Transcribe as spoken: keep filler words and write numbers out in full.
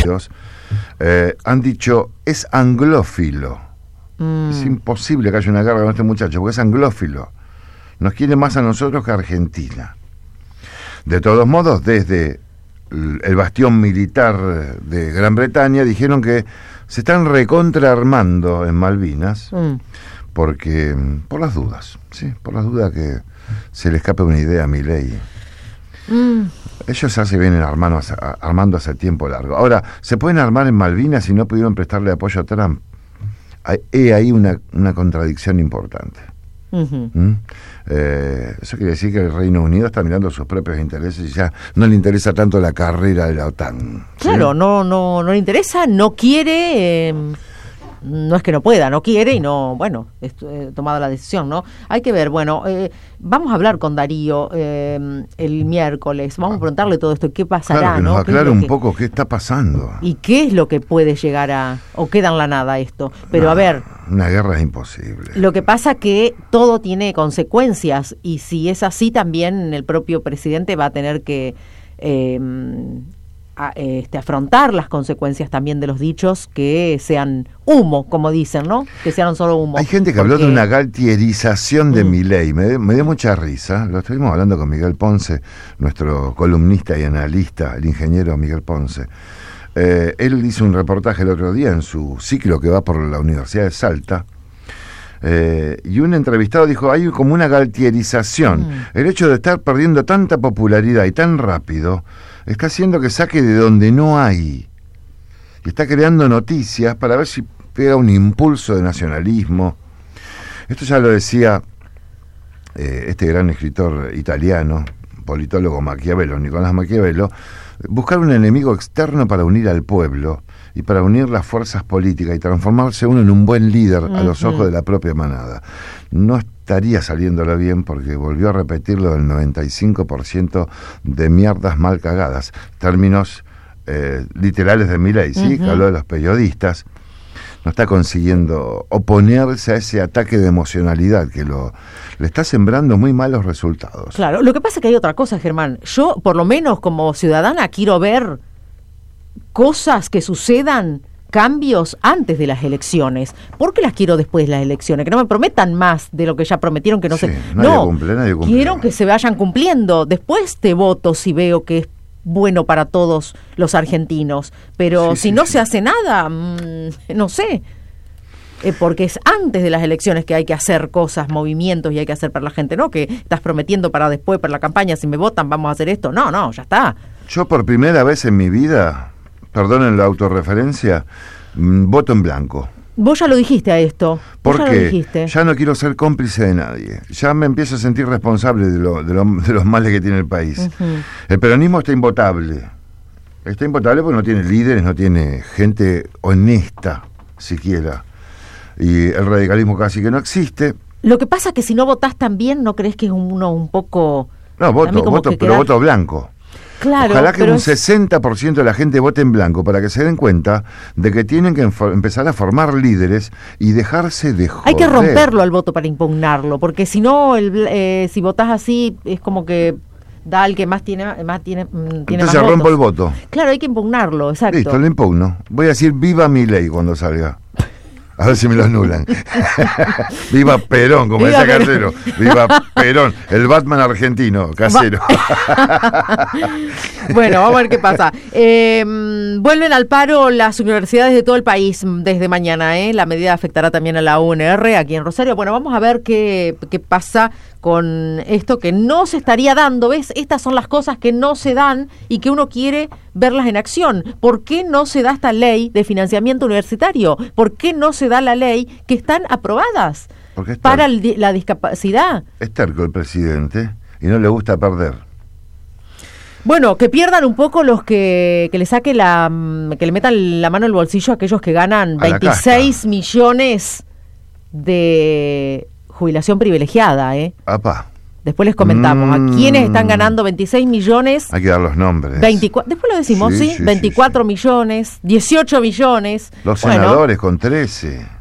Unidos, eh, han dicho, es anglófilo. Mm. Es imposible que haya una guerra con este muchacho, porque es anglófilo. Nos quiere más a nosotros que a Argentina. De todos modos, desde el bastión militar de Gran Bretaña dijeron que se están recontraarmando en Malvinas, mm. porque por las dudas, sí, por las dudas que se le escape una idea a Milei. Mm. Ellos ya se vienen armando, armando hace tiempo largo. Ahora, ¿se pueden armar en Malvinas si no pudieron prestarle apoyo a Trump? Hay, hay ahí una, una contradicción importante. Uh-huh. ¿Mm? Eh, eso quiere decir que el Reino Unido está mirando sus propios intereses y ya no le interesa tanto la carrera de la OTAN. Claro, ¿sí? no, no, no le interesa, no quiere, eh, no es que no pueda, no quiere y no, bueno, es eh, tomada la decisión, ¿no? Hay que ver, bueno, eh, vamos a hablar con Darío eh, el miércoles, vamos a preguntarle todo esto, qué pasará, claro, que nos ¿no? aclare un que, poco qué está pasando. Y qué es lo que puede llegar a, o queda en la nada esto, pero no, a ver. Una guerra es imposible. Lo que pasa que todo tiene consecuencias y si es así también el propio presidente va a tener que eh, a, este, afrontar las consecuencias también de los dichos que sean humo, como dicen, ¿no? Que sean solo humo. Hay gente que porque... habló de una galtierización de mm. Milei, me, me dio mucha risa, lo estuvimos hablando con Miguel Ponce, nuestro columnista y analista, el ingeniero Miguel Ponce. Eh, él hizo un reportaje el otro día en su ciclo que va por la Universidad de Salta, eh, y un entrevistado dijo, hay como una galtierización. Mm. El hecho de estar perdiendo tanta popularidad y tan rápido está haciendo que saque de donde no hay, y está creando noticias para ver si pega un impulso de nacionalismo. Esto ya lo decía eh, este gran escritor italiano, politólogo Maquiavelo, Nicolás Maquiavelo, buscar un enemigo externo para unir al pueblo y para unir las fuerzas políticas y transformarse uno en un buen líder uh-huh. a los ojos de la propia manada. No estaría saliéndolo bien porque volvió a repetirlo del noventa y cinco por ciento de mierdas mal cagadas, términos eh, literales de Milei, ¿sí? Uh-huh. Que habló de los periodistas. No está consiguiendo oponerse a ese ataque de emocionalidad que lo le está sembrando muy malos resultados. Claro, lo que pasa es que hay otra cosa, Germán. Yo, por lo menos como ciudadana, quiero ver cosas que sucedan, cambios antes de las elecciones. ¿Por qué las quiero después de las elecciones? Que no me prometan más de lo que ya prometieron, que no sí, se... Nadie no, cumple, nadie cumple. Quiero que se vayan cumpliendo. Después te voto si veo que es bueno para todos los argentinos, pero sí, si sí, no sí. se hace nada, mmm, no sé, eh, porque es antes de las elecciones que hay que hacer cosas, movimientos y hay que hacer para la gente, no que estás prometiendo para después, para la campaña, si me votan vamos a hacer esto, no, no, ya está. Yo por primera vez en mi vida, perdonen la autorreferencia, mmm, voto en blanco. Vos ya lo dijiste a esto. Porque ya, ya no quiero ser cómplice de nadie. Ya me empiezo a sentir responsable de, lo, de, lo, de los males que tiene el país. Uh-huh. El peronismo está invotable. Está invotable porque no tiene líderes, no tiene gente honesta, siquiera. Y el radicalismo casi que no existe. Lo que pasa es que si no votás también, ¿no crees que es uno un poco... No, voto, voto pero quedar... voto blanco. Claro, ojalá que pero un es... sesenta por ciento de la gente vote en blanco para que se den cuenta de que tienen que enf- empezar a formar líderes y dejarse de joder. Hay que romperlo al voto para impugnarlo, porque si no, el, eh, si votás así, es como que da al que más tiene más tiene, tiene Entonces más rompo votos. el voto. Claro, hay que impugnarlo, exacto. Listo, lo impugno. Voy a decir viva Milei cuando salga. A ver si me lo anulan. Viva Perón, como Viva decía Perón. Casero. Viva Perón, el Batman argentino, Casero. Bueno, vamos a ver qué pasa. Eh, vuelven al paro las universidades de todo el país desde mañana. ¿eh? La medida afectará también a la U N R aquí en Rosario. Bueno, vamos a ver qué, qué pasa con esto que no se estaría dando. ¿Ves? Estas son las cosas que no se dan y que uno quiere verlas en acción. ¿Por qué no se da esta ley de financiamiento universitario? ¿Por qué no se da la ley que están aprobadas para el, la discapacidad? Es terco el presidente y no le gusta perder. Bueno, que pierdan un poco los que, que le saque la, que le metan la mano al bolsillo a aquellos que ganan veintiséis millones de jubilación privilegiada, ¿eh? Apá. Después les comentamos mm. a quiénes están ganando veintiséis millones. Hay que dar los nombres. veinticuatro, después lo decimos, ¿sí? ¿sí? sí veinticuatro sí, millones, sí. dieciocho millones. Los bueno, senadores con trece.